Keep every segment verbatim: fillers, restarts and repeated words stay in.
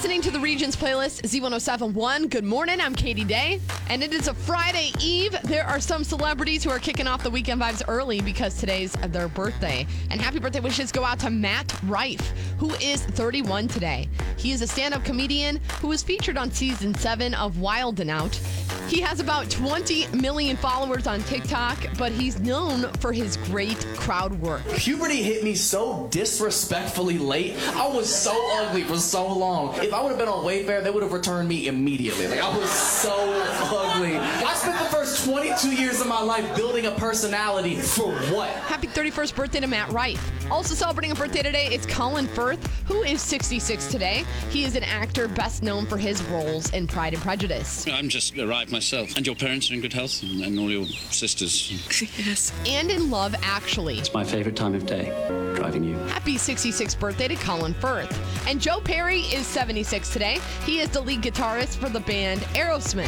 listening to the Regions playlist, Z one oh seven point one. Good morning, I'm Katie Day, and it is a Friday Eve. There are some celebrities who are kicking off the weekend vibes early because today's their birthday. And happy birthday wishes go out to Matt Rife, who is thirty-one today. He is a stand-up comedian who was featured on season seven of Wild 'N Out. He has about twenty million followers on TikTok, but he's known for his great crowd work. Puberty hit me so disrespectfully late. I was so ugly for so long. If I would have been on Wayfair, they would have returned me immediately. Like, I was so ugly. I spent the first twenty-two years of my life building a personality for what? Happy thirty-first birthday to Matt Rife. Also celebrating a birthday today, it's Colin Firth, who is sixty-six today. He is an actor best known for his roles in Pride and Prejudice. I'm just arrived myself. And your parents are in good health, and, and all your sisters. Yes. And in Love Actually. It's my favorite time of day, driving you. Happy sixty-sixth birthday to Colin Firth. And Joe Perry is seventy-six today. He is the lead guitarist for the band Aerosmith.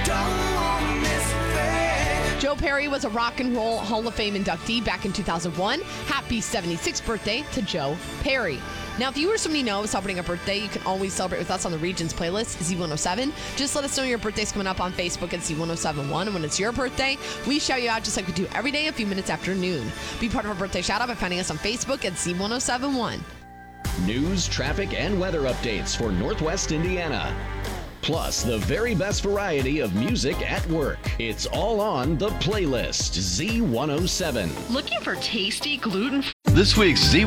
Joe Perry was a Rock and Roll Hall of Fame inductee back in two thousand one. Happy seventy-sixth birthday to Joe Perry. Now, if you or somebody know celebrating a birthday, you can always celebrate with us on the Regions playlist, Z one oh seven. Just let us know your birthday's coming up on Facebook at Z one oh seven one. And when it's your birthday, we shout you out just like we do every day a few minutes after noon. Be part of our birthday shout out by finding us on Facebook at Z one oh seven one. News, traffic, and weather updates for Northwest Indiana. Plus, the very best variety of music at work. It's all on the playlist, Z one oh seven. Looking for tasty gluten This week's Z